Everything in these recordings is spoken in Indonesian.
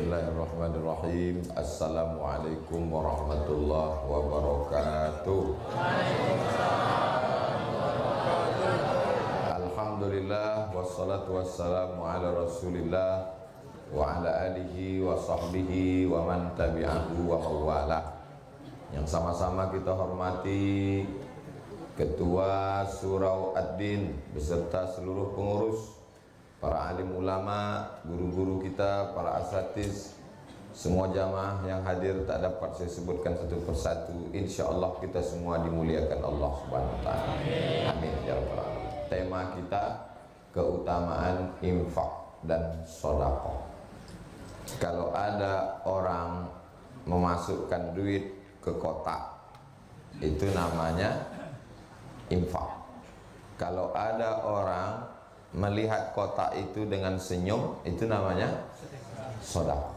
Bismillahirrahmanirrahim. Assalamualaikum warahmatullahi wabarakatuh. Alhamdulillah wassalatu wassalamu ala Rasulillah wa ala alihi wa sahbihi wa man tabi'ahu wa mawalah. Yang sama-sama kita hormati Ketua Surau Ad-Din beserta seluruh pengurus, para alim ulama, guru-guru kita, para asatiz, semua jamaah yang hadir tak dapat saya sebutkan satu persatu. Insya Allah kita semua dimuliakan Allah Subhanahu Wa Taala. Amin ya rabbal alamin. Tema kita keutamaan infak dan sedekah. Kalau ada orang memasukkan duit ke kotak, itu namanya infak. Kalau ada orang melihat kotak itu dengan senyum, itu namanya sedekah.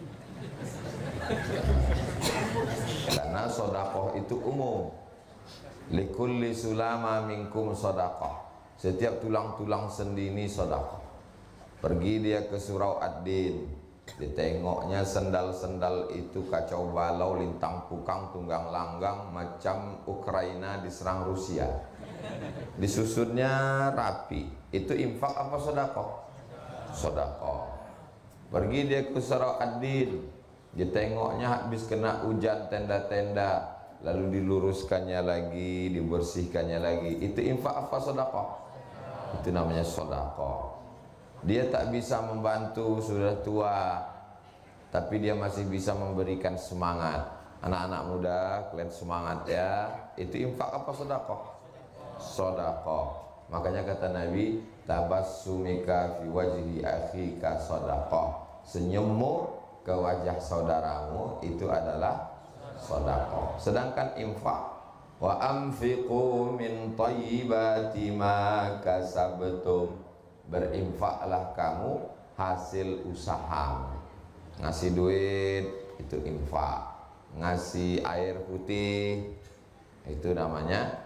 Karena sedekah itu umum. Likulli sulama minkum sedekah. Setiap tulang-tulang sendi ini sedekah. Pergi dia ke Surau Ad-Din, ditengoknya sendal-sendal itu kacau balau, lintang pukang, tunggang langgang, macam Ukraina diserang Rusia. Disusunnya rapi. Itu infak apa sedekah? Sedekah. Pergi dia ke Surau Ad-Din, ditengoknya habis kena hujan tenda-tenda, lalu diluruskannya lagi, dibersihkannya lagi. Itu infak apa sedekah? Itu namanya sedekah. Dia tak bisa membantu, sudah tua, tapi dia masih bisa memberikan semangat. Anak-anak muda, kalian semangat ya. Itu infak apa sedekah? Sedekah. Makanya kata Nabi, tabassumika fi wajhi akhika sedekah. Senyummu ke wajah saudaramu itu adalah sedekah. Sedangkan infak, wa anfiqu min thayyibati ma kasabtum. Berinfaklah kamu hasil usaha. Ngasih duit itu infak, ngasih air putih itu namanya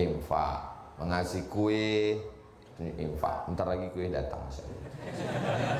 infak, mengasih kue itu infak. Bentar lagi kue datang.